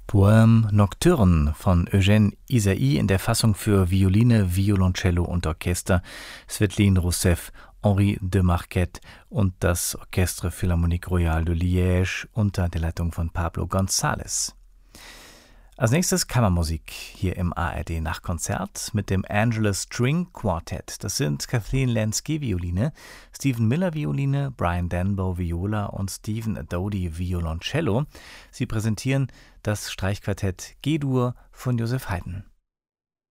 Poème Nocturne von Eugène Ysaÿe in der Fassung für Violine, Violoncello und Orchester, Svetlin Rousseff, Henri de Marquet und das Orchestre Philharmonique Royale de Liège unter der Leitung von Pablo González. Als nächstes Kammermusik hier im ARD Nachtkonzert mit dem Angela String Quartet. Das sind Kathleen Lansky Violine, Stephen Miller Violine, Brian Denbow Viola und Stephen Adodi Violoncello. Sie präsentieren das Streichquartett G-Dur von Joseph Haydn.